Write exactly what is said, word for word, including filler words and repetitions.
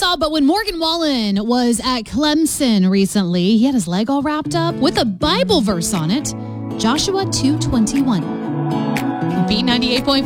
y'all, but when Morgan Wallen was at Clemson recently, he had his leg all wrapped up with a Bible verse on it, Joshua two twenty-one. B ninety-eight point five.